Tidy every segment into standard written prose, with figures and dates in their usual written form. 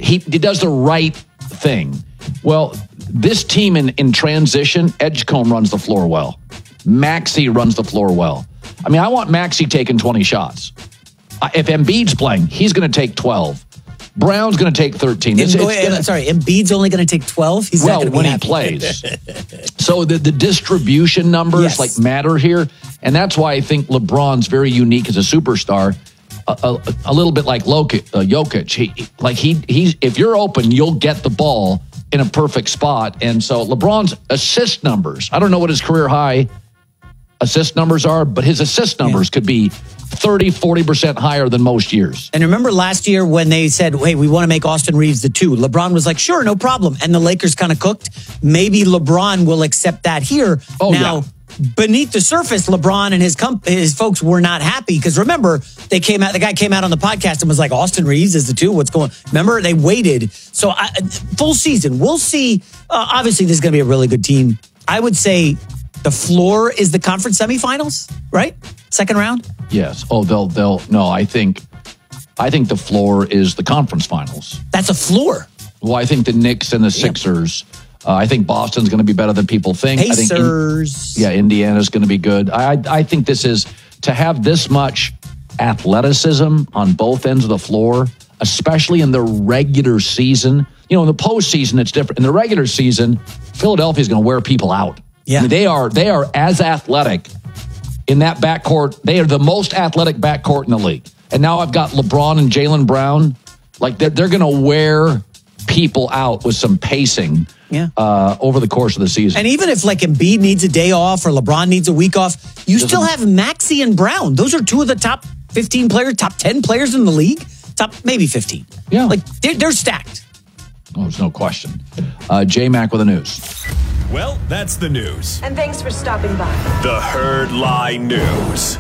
he does the right thing. Well, this team in transition, Edgecombe runs the floor well. Maxey runs the floor well. I mean, I want Maxey taking 20 shots. If Embiid's playing, he's going to take 12. Brown's going to take 13. Embiid's only going to take 12? He's not going to be when happy. He plays. So the distribution numbers matter here. And that's why I think LeBron's very unique as a superstar. A little bit like Jokic. He's if you're open, you'll get the ball in a perfect spot. And so LeBron's assist numbers, I don't know what his career high assist numbers are, but his assist numbers could be 30, 40% higher than most years. And remember last year when they said, hey, we want to make Austin Reeves the 2. LeBron was like, sure, no problem. And the Lakers kind of cooked. Maybe LeBron will accept that here. Beneath the surface, LeBron and his folks were not happy because remember, the guy came out on the podcast and was like, Austin Reeves is the 2. What's going on? Remember, they waited. So full season, we'll see. Obviously, this is going to be a really good team. I would say the floor is the conference semifinals, right? Second round? Yes. Oh, they'll. No, I think the floor is the conference finals. That's a floor. Well, I think the Knicks and the Sixers. I think Boston's going to be better than people think. Pacers. I think Indiana's going to be good. I think this is to have this much athleticism on both ends of the floor, especially in the regular season. In the postseason, it's different. In the regular season, Philadelphia's going to wear people out. Yeah. I mean, they are as athletic in that backcourt. They are the most athletic backcourt in the league. And now I've got LeBron and Jaylen Brown. Like they're going to wear people out with some pacing over the course of the season. And even if like Embiid needs a day off or LeBron needs a week off, you still have Maxey and Brown. Those are 2 of the top 15 players, top 10 players in the league. Top maybe 15. Yeah. Like they're stacked. Oh, there's no question. J-Mac with the news. Well, that's the news. And thanks for stopping by. The Herd Lie News.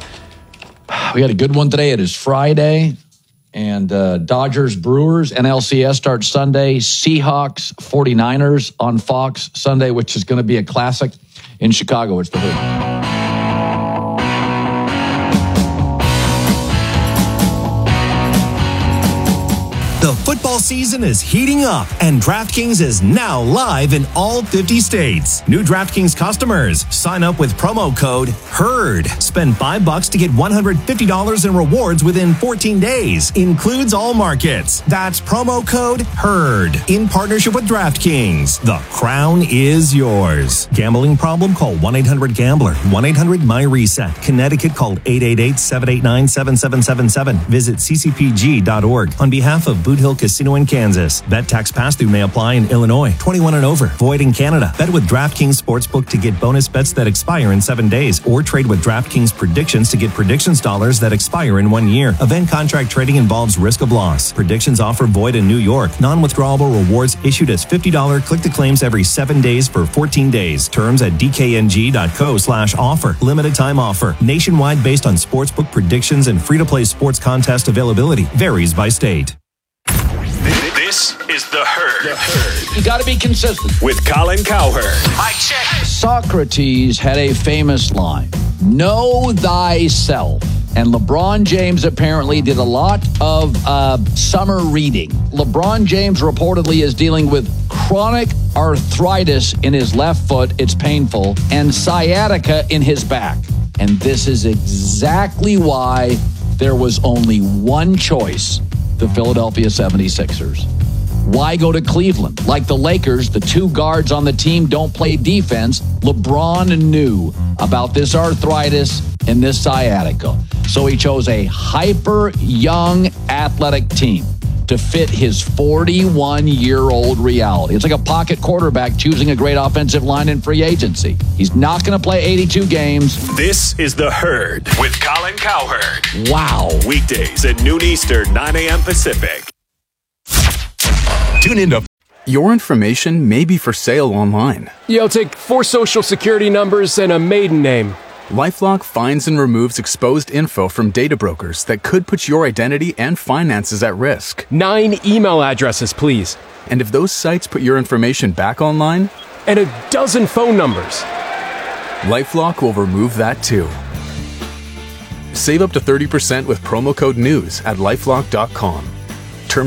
We had a good one today. It is Friday. And Dodgers, Brewers, NLCS starts Sunday. Seahawks, 49ers on Fox Sunday, which is going to be a classic in Chicago. It's the Hood. The football season is heating up, and DraftKings is now live in all 50 states. New DraftKings customers, sign up with promo code HERD. Spend $5 to get $150 in rewards within 14 days. Includes all markets. That's promo code HERD. In partnership with DraftKings. The crown is yours. Gambling problem? Call 1-800-GAMBLER. 1-800-MY-RESET. Connecticut, call 888-789-7777. Visit ccpg.org. On behalf of Boot Hill Casino in Kansas. Bet tax pass-through may apply in Illinois. 21 and over. Void in Canada. Bet with DraftKings Sportsbook to get bonus bets that expire in 7 days. Or trade with DraftKings Predictions to get predictions dollars that expire in 1 year. Event contract trading involves risk of loss. Predictions offer void in New York. Non-withdrawable rewards issued as $50 click-to-claims every 7 days for 14 days. Terms at dkng.co/offer. Limited time offer. Nationwide based on sportsbook predictions and free-to-play sports contest availability. Varies by state. This is The Herd. You got to be consistent. With Colin Cowherd. Mic check. Socrates had a famous line, know thyself. And LeBron James apparently did a lot of summer reading. LeBron James reportedly is dealing with chronic arthritis in his left foot. It's painful. And sciatica in his back. And this is exactly why there was only one choice. The Philadelphia 76ers. Why go to Cleveland? Like the Lakers, the 2 guards on the team don't play defense. LeBron knew about this arthritis and this sciatica. So he chose a hyper young athletic team to fit his 41-year-old reality. It's like a pocket quarterback choosing a great offensive line in free agency. He's not going to play 82 games. This is The Herd with Colin Cowherd. Wow. Weekdays at noon Eastern, 9 a.m. Pacific. Tune into... Your information may be for sale online. I'll take 4 social security numbers and a maiden name. LifeLock finds and removes exposed info from data brokers that could put your identity and finances at risk. 9 email addresses, please. And if those sites put your information back online? And a dozen phone numbers. LifeLock will remove that too. Save up to 30% with promo code NEWS at LifeLock.com.